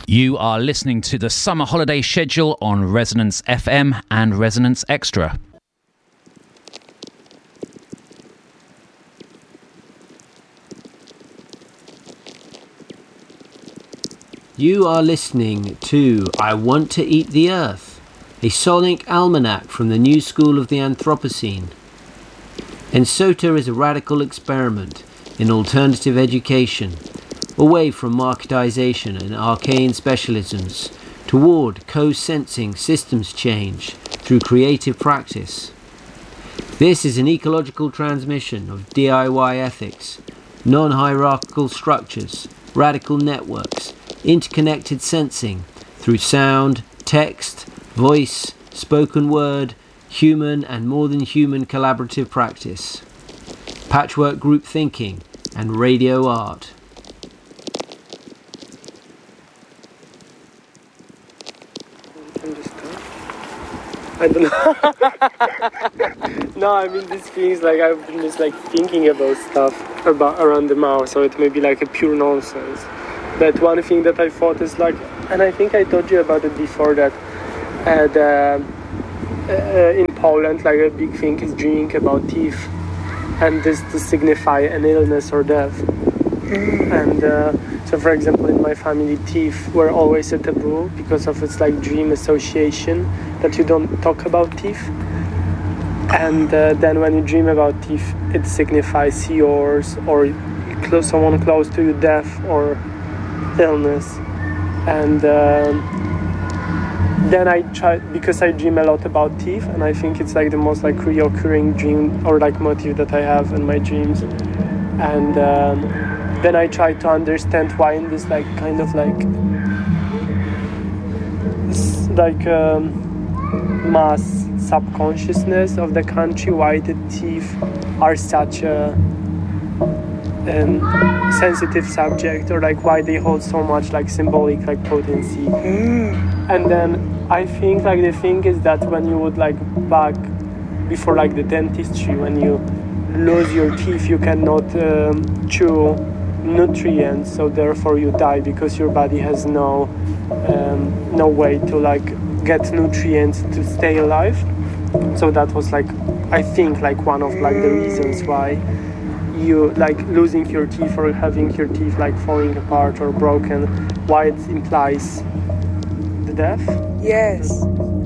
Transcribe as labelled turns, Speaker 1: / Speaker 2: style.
Speaker 1: You are listening to the summer holiday schedule on Resonance FM and Resonance Extra.
Speaker 2: You are listening to I Want to Eat the Earth, a sonic almanac from the new school of the Anthropocene. ENSOTA is a radical experiment in alternative education, away from marketization and arcane specialisms, toward co-sensing systems change through creative practice. This is an ecological transmission of DIY ethics, non-hierarchical structures, radical networks, interconnected sensing through sound, text, voice, spoken word, human and more than human collaborative practice, patchwork group thinking, and radio art.
Speaker 3: I don't know. No, I mean these things like I've been just like thinking about stuff about around the mouth, so it may be like a pure nonsense. But one thing that I thought is like, and I think I told you about it before, that in Poland, like a big thing is dreaming about teeth, and this to signify an illness or death. And so, for example, in my family, teeth were always a taboo because of its like dream association that you don't talk about teeth. And then when you dream about teeth, it signifies yours or someone close to you death or illness. And then I try, because I dream a lot about teeth, and I think it's like the most like reoccurring dream or like motive that I have in my dreams. And then I try to understand why in this like kind of like mass subconsciousness of the country, why the teeth are such a sensitive subject, or like why they hold so much like symbolic like potency. And then I think like the thing is that when you would like back before like the dentistry, when you lose your teeth, you cannot chew nutrients, so therefore you die because your body has no way to like get nutrients to stay alive. So that was like, I think like one of like the reasons why you like losing your teeth or having your teeth like falling apart or broken, why it implies the death.
Speaker 4: Yes.